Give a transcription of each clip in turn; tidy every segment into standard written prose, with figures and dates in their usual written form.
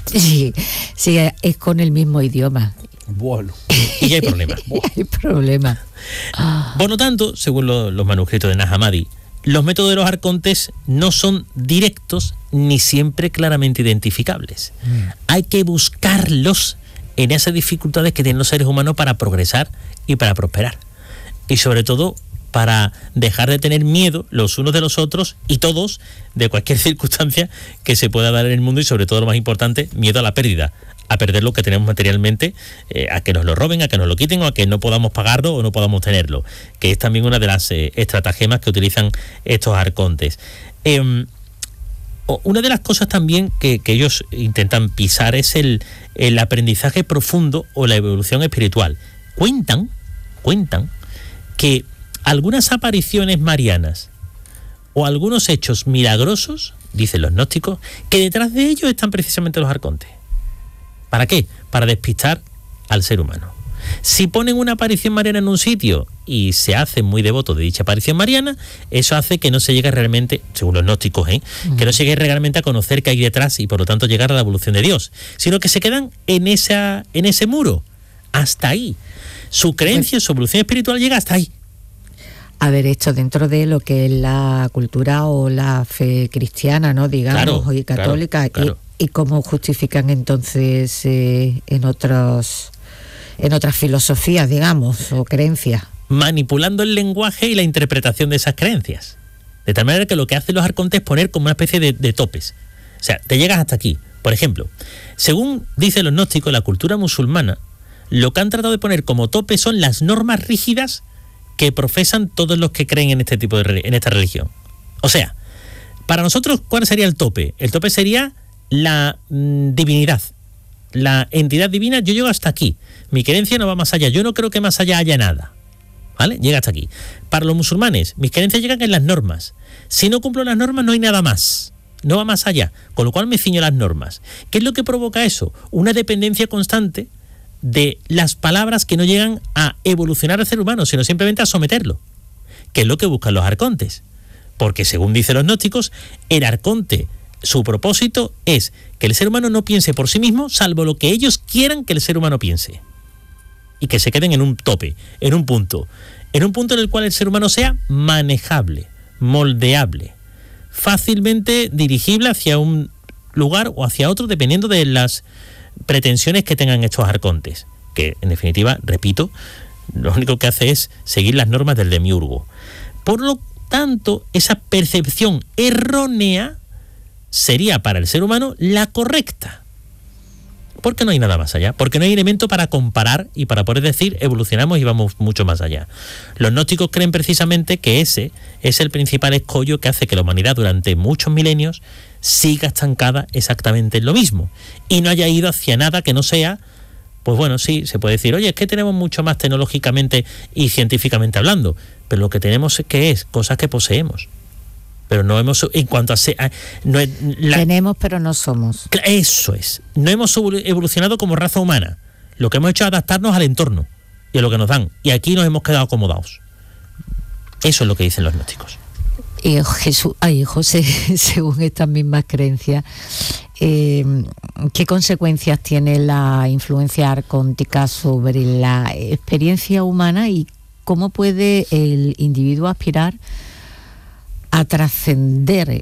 Sí, sí, es con el mismo idioma. Bueno, y hay problemas. Hay problemas. Por lo tanto, según los manuscritos de Nag Hammadi, los métodos de los arcontes no son directos ni siempre claramente identificables. Hay que buscarlos en esas dificultades que tienen los seres humanos para progresar y para prosperar. Y sobre todo, para dejar de tener miedo los unos de los otros y todos de cualquier circunstancia que se pueda dar en el mundo, y sobre todo, lo más importante, miedo a la pérdida, a perder lo que tenemos materialmente, a que nos lo roben, a que nos lo quiten o a que no podamos pagarlo o no podamos tenerlo, que es también una de las estratagemas que utilizan estos arcontes. Una de las cosas también que ellos intentan pisar es el aprendizaje profundo o la evolución espiritual. Cuentan que algunas apariciones marianas o algunos hechos milagrosos, dicen los gnósticos, que detrás de ellos están precisamente los arcontes. ¿Para qué? Para despistar al ser humano. Si ponen una aparición mariana en un sitio y se hacen muy devotos de dicha aparición mariana, eso hace que no se llegue realmente, según los gnósticos, que no se llegue realmente a conocer qué hay detrás y por lo tanto llegar a la evolución de Dios, sino que se quedan en ese muro, hasta ahí. Su creencia, su evolución espiritual llega hasta ahí. A ver, esto dentro de lo que es la cultura o la fe cristiana, ¿no? Digamos, y católica. Claro. ¿Y cómo justifican entonces en otras filosofías, digamos, o creencias? Manipulando el lenguaje y la interpretación de esas creencias. De tal manera que lo que hacen los arcontes es poner como una especie de topes. O sea, te llegas hasta aquí. Por ejemplo, según dicen los gnósticos, la cultura musulmana, lo que han tratado de poner como tope son las normas rígidas que profesan todos los que creen en este tipo en esta religión. O sea, para nosotros, ¿cuál sería el tope? El tope sería la divinidad, la entidad divina. Yo llego hasta aquí, mi creencia no va más allá, yo no creo que más allá haya nada, ¿vale? Llega hasta aquí. Para los musulmanes, mis creencias llegan en las normas. Si no cumplo las normas, no hay nada más, no va más allá, con lo cual me ciño a las normas. ¿Qué es lo que provoca eso? Una dependencia constante de las palabras que no llegan a evolucionar al ser humano, sino simplemente a someterlo, que es lo que buscan los arcontes. Porque según dicen los gnósticos, el arconte, su propósito es que el ser humano no piense por sí mismo, salvo lo que ellos quieran que el ser humano piense. Y que se queden en un tope, en un punto en el cual el ser humano sea manejable, moldeable, fácilmente dirigible hacia un lugar o hacia otro, dependiendo de las pretensiones que tengan estos arcontes, que en definitiva, repito, lo único que hace es seguir las normas del demiurgo. Por lo tanto, esa percepción errónea sería para el ser humano la correcta, porque no hay nada más allá, porque no hay elemento para comparar y para poder decir evolucionamos y vamos mucho más allá. Los gnósticos creen precisamente que ese es el principal escollo que hace que la humanidad durante muchos milenios siga estancada exactamente en lo mismo y no haya ido hacia nada que no sea, pues bueno, sí, se puede decir, oye, es que tenemos mucho más tecnológicamente y científicamente hablando, pero lo que tenemos es que es cosas que poseemos, pero no hemos, en cuanto a tenemos pero no somos. Eso es, no hemos evolucionado como raza humana, lo que hemos hecho es adaptarnos al entorno y a lo que nos dan, y aquí nos hemos quedado acomodados. Eso es lo que dicen los gnósticos. José, según estas mismas creencias, ¿qué consecuencias tiene la influencia arcóntica sobre la experiencia humana y cómo puede el individuo aspirar a trascender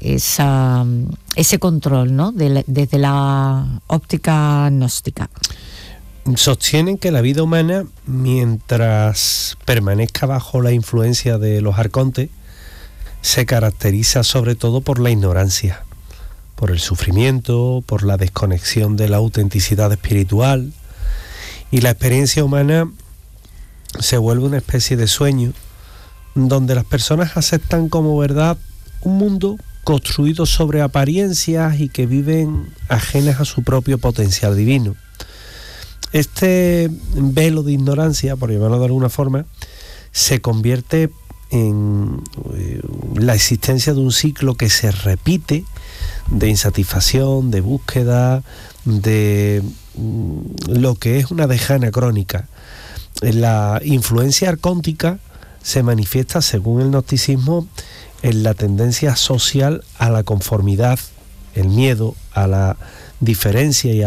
ese control, ¿no? Desde la óptica gnóstica? Sostienen que la vida humana, mientras permanezca bajo la influencia de los arcontes, se caracteriza sobre todo por la ignorancia, por el sufrimiento, por la desconexión de la autenticidad espiritual, y la experiencia humana se vuelve una especie de sueño donde las personas aceptan como verdad un mundo construido sobre apariencias y que viven ajenas a su propio potencial divino. Este velo de ignorancia, por llamarlo de alguna forma, se convierte en la existencia de un ciclo que se repite de insatisfacción, de búsqueda, de lo que es una deja anacrónica. La influencia arcóntica se manifiesta, según el gnosticismo, en la tendencia social a la conformidad, el miedo a la diferencia y